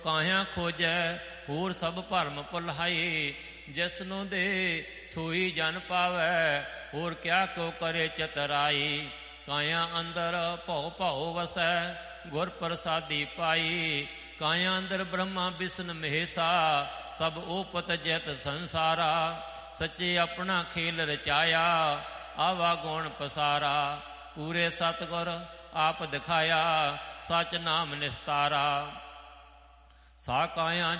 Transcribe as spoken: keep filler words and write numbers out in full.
ਕਾਹਿਆਂ ਖੋਜੈ ਹੋਰ ਸਭ ਭਰਮ ਭੁਲਾਈ, ਜਿਸਨੂੰ ਦੇ ਸੋਈ ਜਨ ਪਾਵੈ, ਹੋਰ ਕਿਆ ਕੋ ਕਰੇ ਚਤਰਾਈ। ਕਾਇਆ ਅੰਦਰ ਭਉ ਭਉ ਵਸੈ, ਗੁਰ ਪ੍ਰਸਾਦੀ ਪਾਈ। ਕਾਇਆ ਅੰਦਰ ਬ੍ਰਹਮਾ ਬਿਸ਼ਨ ਮਹੇਸਾ, ਸਭ ਓਪਤ ਜੈਤ ਸੰਸਾਰਾ। ਸੱਚੇ ਆਪਣਾ ਖੇਲ ਰਚਾਇਆ, ਆਵਾ ਗੁਣ ਪਸਾਰਾ। ਪੂਰੇ ਸਤਿਗੁਰ ਆਪ ਦਿਖਾਇਆ, ਸਚ ਨਾਮ ਨਿਸਤਾਰਾ। ਸਾ ਕਾਇਆ